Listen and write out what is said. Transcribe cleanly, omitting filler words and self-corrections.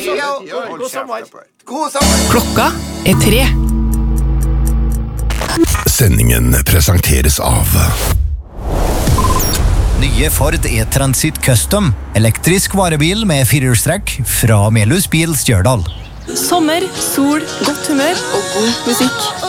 God sommer. Klokka 3. Sendingen presenteres av Nye Ford E-Transit Custom, elektrisk varebil med firehjulstrekk fra Melhus Bil Stjørdal. Sommer, sol, godt humør og god musikk.